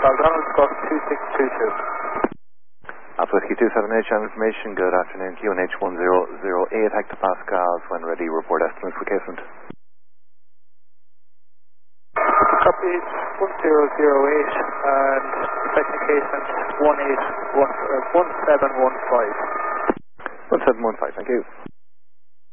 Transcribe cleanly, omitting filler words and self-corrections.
Donald Scott 2622. Alpha Whiskey 27H on information. Good afternoon. QNH 1008 hectopascals. When ready, report estimates for casement. Copy 1008 and expecting casement 1715. 1715, thank you.